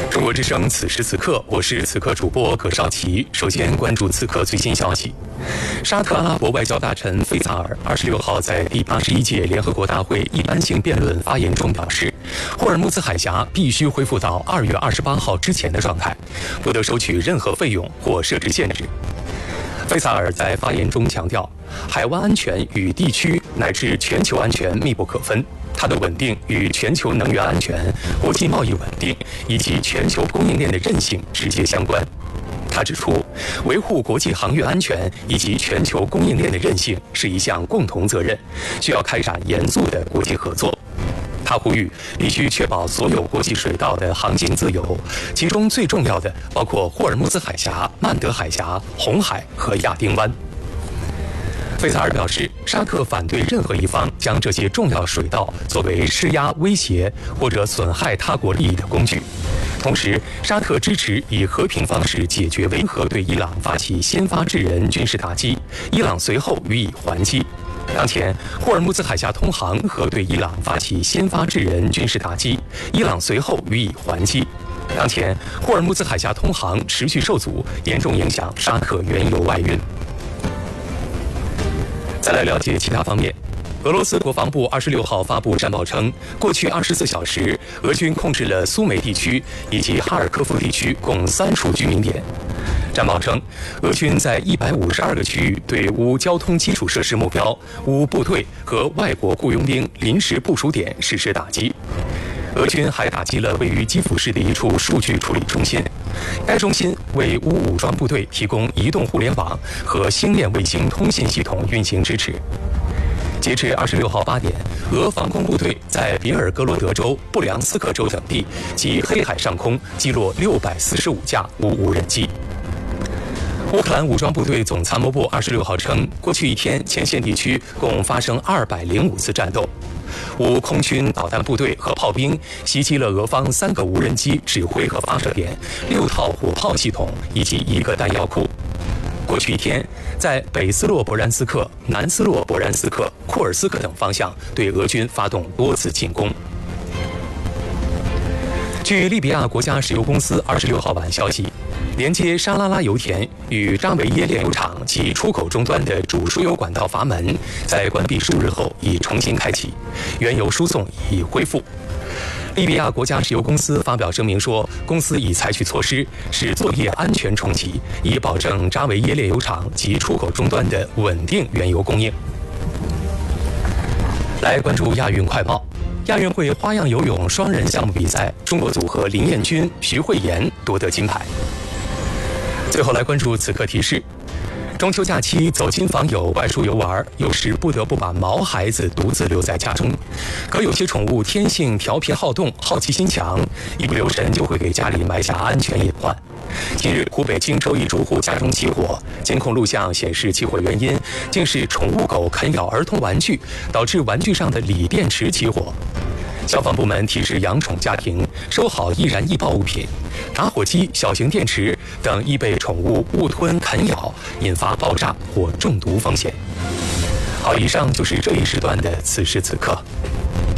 中国之声此时此刻，我是此刻主播葛绍奇。首先关注此刻最新消息。沙特阿拉伯外交大臣费萨尔26号在第81届联合国大会一般性辩论发言中表示，霍尔木兹海峡必须恢复到2月28号之前的状态，不得收取任何费用或设置限制。费萨尔在发言中强调，海湾安全与地区乃至全球安全密不可分。它的稳定与全球能源安全、国际贸易稳定以及全球供应链的韧性直接相关。他指出，维护国际航运安全以及全球供应链的韧性是一项共同责任，需要开展严肃的国际合作。他呼吁必须确保所有国际水道的航行自由，其中最重要的包括霍尔木兹海峡、曼德海峡、红海和亚丁湾。费萨尔表示，沙特反对任何一方将这些重要水道作为施压、威胁或者损害他国利益的工具。同时，沙特支持以和平方式解决维和对伊朗发起先发制人军事打击，伊朗随后予以还击。当前，霍尔木兹海峡通航和对伊朗发起先发制人军事打击，伊朗随后予以还击。当前，霍尔木兹海峡通航持续受阻，严重影响沙特原油外运。再来了解其他方面。俄罗斯国防部26号发布战报称，过去24小时，俄军控制了苏梅地区以及哈尔科夫地区共3处居民点。战报称，俄军在152个区域对乌交通基础设施目标、乌部队和外国雇佣兵临时部署点实施打击。俄军还打击了位于基辅市的一处数据处理中心，该中心为乌武装部队提供移动互联网和星链卫星通信系统运行支持。截至26号8点，俄防空部队在别尔哥罗德州、布良斯克州等地及黑海上空击落645架乌无人机。乌克兰武装部队总参谋部26号称，过去一天前线地区共发生205次战斗。乌空军导弹部队和炮兵袭击了俄方3个无人机指挥和发射点、6套火炮系统以及1个弹药库。过去一天，在北斯洛伯然斯克、南斯洛伯然斯克、库尔斯克等方向对俄军发动多次进攻。据利比亚国家石油公司26号晚消息，连接沙拉拉油田与扎维耶炼油厂及出口终端的主输油管道阀门，在关闭数日后已重新开启，原油输送已恢复。利比亚国家石油公司发表声明说，公司已采取措施使作业安全重启，以保证扎维耶炼油厂及出口终端的稳定原油供应。来关注亚运快报。亚运会花样游泳双人项目比赛，中国组合林彦君、徐慧妍夺得金牌。最后来关注此刻提示：中秋假期走亲访友、外出游玩，有时不得不把毛孩子独自留在家中。可有些宠物天性调皮好动、好奇心强，一不留神就会给家里埋下安全隐患。近日，湖北荆州一住户家中起火，监控录像显示起火原因竟是宠物狗啃咬儿童玩具，导致玩具上的锂电池起火。消防部门提示养宠家庭收好易燃易爆物品，打火机、小型电池等易被宠物误吞啃咬，引发爆炸或中毒风险。好，以上就是这一时段的此时此刻。